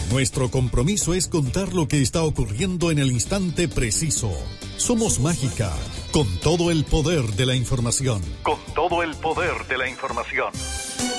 Nuestro compromiso es contar lo que está ocurriendo en el instante preciso. Somos Mágica, con todo el poder de la información. Con todo el poder de la información.